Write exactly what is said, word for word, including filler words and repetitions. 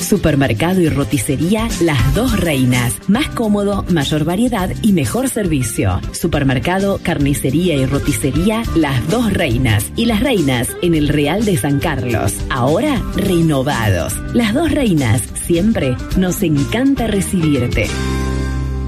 Supermercado y roticería Las Dos Reinas. Más cómodo, mayor variedad y mejor servicio. Supermercado, carnicería y roticería Las Dos Reinas. Y Las Reinas en el Real de San Carlos. Ahora renovados. Las Dos Reinas. Siempre nos encanta recibirte.